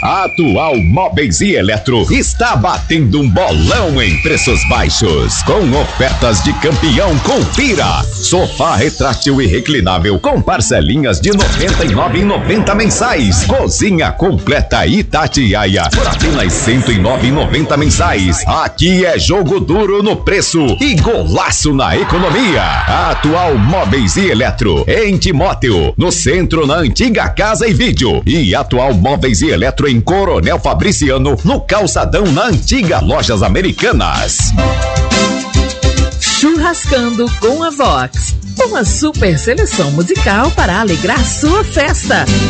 A Atual Móveis e Eletro está batendo um bolão em preços baixos, com ofertas de campeão. Confira! Sofá retrátil e reclinável com parcelinhas de R$ 99,90 mensais. Cozinha completa Itatiaia por apenas R$ 109,90 mensais. Aqui é jogo duro no preço e golaço na economia. A Atual Móveis e Eletro em Timóteo, no centro, na antiga Casa e Vídeo. E Atual Móveis e Eletro em Coronel Fabriciano, no calçadão, na antiga Lojas Americanas. Churrascando com a Vox, uma super seleção musical para alegrar sua festa.